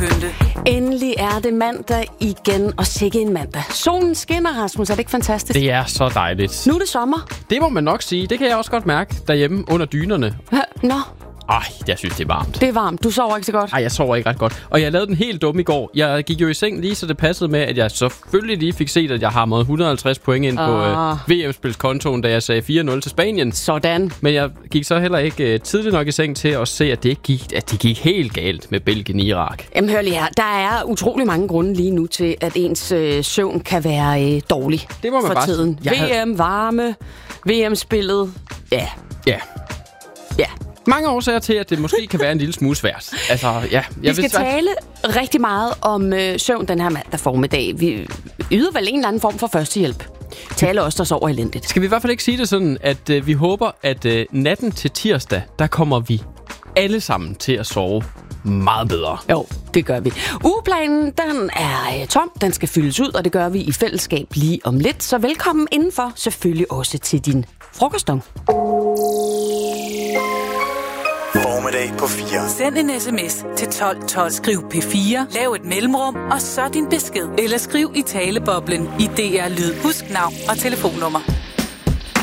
pynte. Endelig er det mandag igen, og sikke en mandag. Solen skinner, Rasmus. Er det ikke fantastisk? Det er så dejligt. Nu er det sommer. Det må man nok sige. Det kan jeg også godt mærke derhjemme under dynerne. Nå, Jeg synes, det er varmt. det er varmt. Du sover ikke så godt. Ej, jeg sover ikke ret godt. Og jeg lavede den helt dumme i går. Jeg gik jo i seng lige, så det passede med, at jeg selvfølgelig lige fik set, at jeg hamrede 150 point ind på VM-spilskontoen, da jeg sagde 4-0 til Spanien. Sådan. Men jeg gik så heller ikke tidligt nok i seng til at se, at det gik helt galt med Belgien-Irak. Jamen hør lige her. Der er utrolig mange grunde lige nu til, at ens søvn kan være dårlig. Det må man for bare tiden. VM, varme, VM-spillet. Ja. Mange årsager til, at det måske kan være en lille smule svært. Altså, Vi skal tale rigtig meget om søvn den her mandag formiddag. Vi yder vel en eller anden form for førstehjælp. Tale os, der sover elendigt. Skal vi i hvert fald ikke sige det sådan, at vi håber, at natten til tirsdag, der kommer vi alle sammen til at sove meget bedre. Jo, det gør vi. Ugeplanen, den er tom. Den skal fyldes ud, og det gør vi i fællesskab lige om lidt. Så velkommen indenfor, selvfølgelig også til din frokostdom. Formiddag på 4. Send en sms til 1212. Skriv P4. Lav et mellemrum, og så din besked. Eller skriv i taleboblen i DR Lyd. Husk navn og telefonnummer.